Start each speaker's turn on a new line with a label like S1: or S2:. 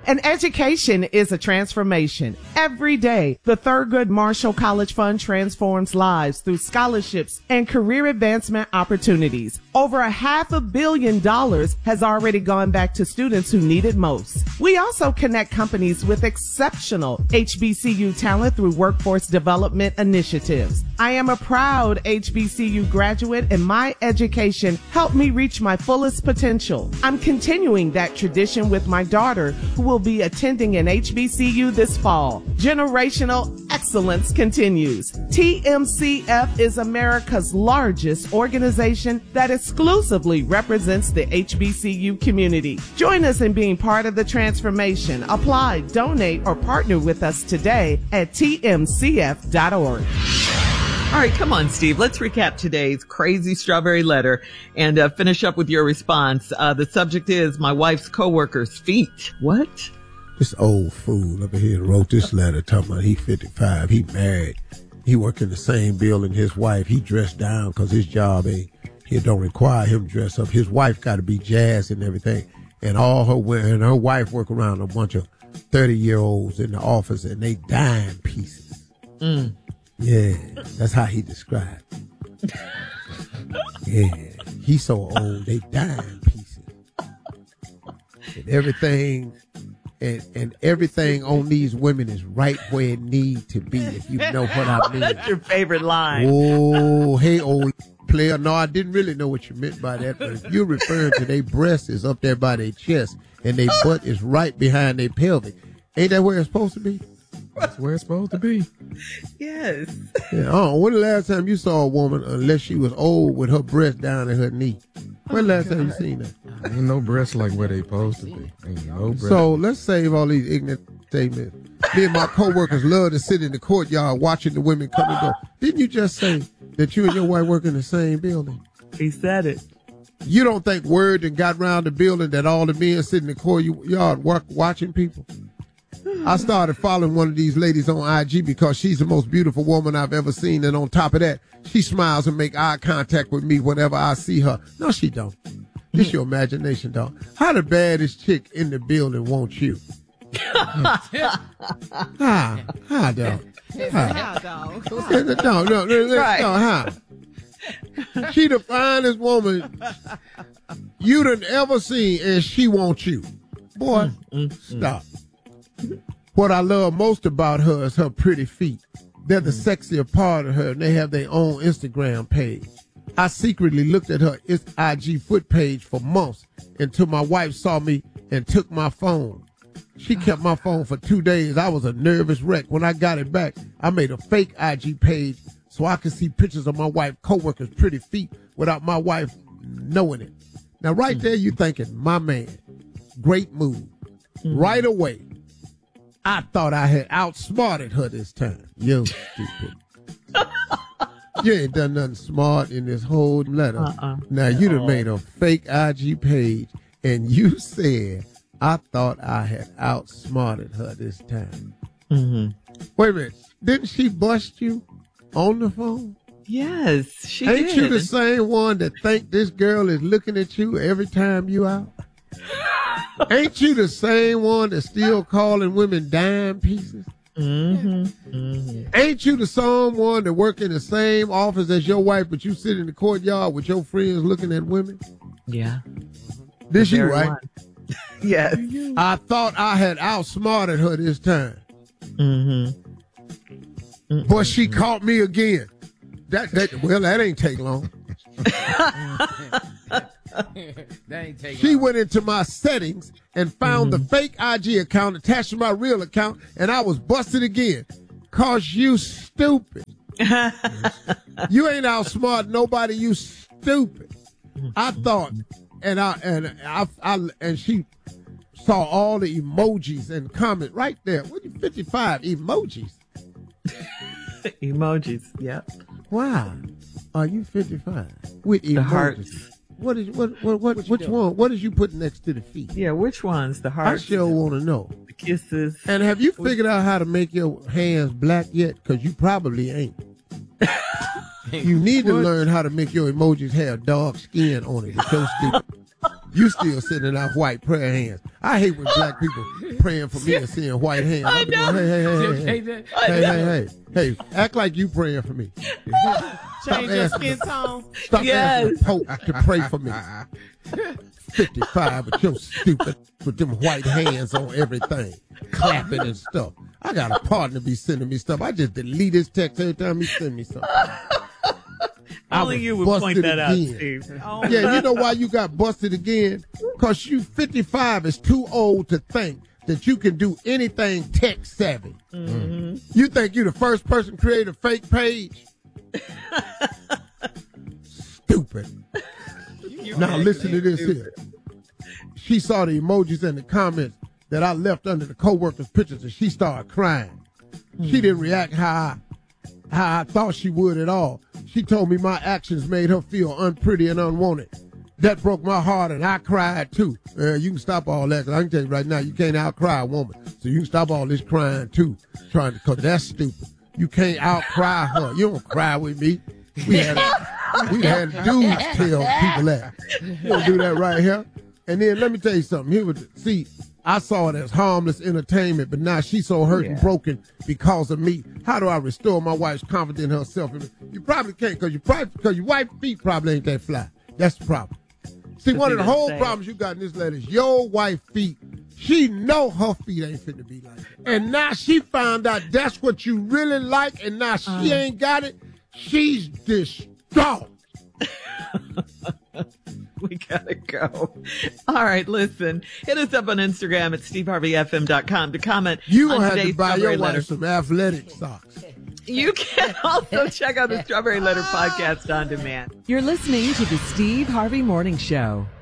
S1: And education is a transformation. Every day, the Thurgood Marshall College Fund transforms lives through scholarships and career advancement opportunities. Over $500 million has already gone back to students who need it most. We also connect companies with exceptional HBCU talent through workforce development initiatives. I am a proud HBCU graduate, and my education helped me reach my fullest potential. I'm continuing that tradition with my daughter, who will be attending an HBCU this fall. Generational excellence continues. TMCF is America's largest organization that exclusively represents the HBCU community. Join us in being part of the transformation. Apply, donate, or partner with us today at tmcf.org.
S2: All right, come on, Steve. Let's recap today's crazy strawberry letter and finish up with your response. The subject is my wife's coworker's feet. What?
S3: This old fool over here wrote this letter talking about he 55, he married, he work in the same building his wife, he dressed down because his job he don't require him to dress up. His wife got to be jazzed and everything, and her wife work around a bunch of 30-year-olds in the office, and they dime pieces. Yeah, that's how he described it. Yeah, he's so old, they dime pieces. And everything... And everything on these women is right where it need to be, if you know what I mean.
S2: That's your favorite line.
S3: Oh, hey, old player. No, I didn't really know what you meant by that, but if you're referring to their breast is up there by their chest and their butt is right behind their pelvic, ain't that where it's supposed to be?
S4: That's where it's supposed to be.
S2: Yes.
S3: Yeah, when the last time you saw a woman, unless she was old, with her breast down at her knee? When the last time you seen that?
S4: Ain't no breasts like where they supposed to be. Ain't no breasts.
S3: So let's save all these ignorant statements. Me and my coworkers love to sit in the courtyard watching the women come and go. Didn't you just say that you and your wife work in the same building?
S2: He said it.
S3: You don't think word and got around the building that all the men sit in the courtyard watching people? I started following one of these ladies on IG because she's the most beautiful woman I've ever seen. And on top of that, she smiles and make eye contact with me whenever I see her. No, she don't. This your imagination, dog. How the baddest chick in the building wants you? How, dog?
S1: How, dog?
S3: How? She the finest woman you done ever seen, and she wants you. Boy, stop. What I love most about her is her pretty feet. They're the sexier part of her, and they have their own Instagram page. I secretly looked at her IG foot page for months until my wife saw me and took my phone. She kept my phone for 2 days. I was a nervous wreck. When I got it back, I made a fake IG page so I could see pictures of my wife's coworkers' pretty feet without my wife knowing it. Now, right there, you thinking, my man, great move. Right away, I thought I had outsmarted her this time. You stupid. You ain't done nothing smart in this whole letter. Now, you done made a fake IG page, and you said, I thought I had outsmarted her this time. Wait a minute. Didn't she bust you on the phone?
S2: Yes, she did.
S3: Ain't you the same one that think this girl is looking at you every time you out? Ain't you the same one that's still calling women dime pieces? Ain't you the same one that work in the same office as your wife, but you sit in the courtyard with your friends looking at women?
S2: Yeah.
S3: This you, right?
S2: Yes.
S3: I thought I had outsmarted her this time. But she caught me again. That ain't take long. She went into my settings and found the fake IG account attached to my real account, and I was busted again. 'Cause you stupid. You ain't outsmart nobody, you stupid. I thought, and she saw all the emojis and comments right there. What you 55 emojis?
S2: Emojis, yep.
S3: Wow. Are you 55? With emojis.
S2: The hearts.
S3: Which one? What did you put next to the feet?
S2: Yeah, which ones? The hearts.
S3: I sure want to know.
S2: The kisses.
S3: And have you figured out how to make your hands black yet? Because you probably ain't. You need to learn how to make your emojis have dark skin on it. It's so stupid. You still sitting in our white prayer hands. I hate when black people praying for me and seeing white hands.
S2: I know.
S3: Hey, act like you praying for me.
S1: Change your skin tone.
S3: Stop asking the Pope to pray for me. 55, but you're stupid with them white hands on everything, clapping and stuff. I got a partner be sending me stuff. I just delete his text every time he send me something.
S2: Only you would point that out, Steve.
S1: Oh.
S3: Yeah, you know why you got busted again? Because you 55 is too old to think that you can do anything tech savvy. Mm-hmm. You think you the first person to create a fake page? Stupid. Now listen to this here. She saw the emojis and the comments that I left under the co-workers' pictures and she started crying. She didn't react how I thought she would at all. She told me my actions made her feel unpretty and unwanted. That broke my heart and I cried too. You can stop all that, 'cause I can tell you right now, you can't outcry a woman. So you can stop all this crying too, because that's stupid. You can't outcry her. You don't cry with me. We had dudes tell people that. You don't do that right here. And then let me tell you something. See, I saw it as harmless entertainment, but now she's so hurt and broken because of me. How do I restore my wife's confidence in herself? You probably can't, because your wife's feet probably ain't that fly. That's the problem. See, one of the whole problems you got in this letter is your wife's feet. She know her feet ain't fit to be like that. And now she found out that's what you really like, and now she ain't got it. She's distraught.
S2: We gotta go. All right, listen. Hit us up on Instagram at SteveHarveyFM.com to comment.
S3: You gonna
S2: on
S3: have to
S2: today's
S3: buy your
S2: letter.
S3: wife some athletic socks.
S2: You can also check out the Strawberry Letter podcast on demand.
S5: You're listening to the Steve Harvey Morning Show.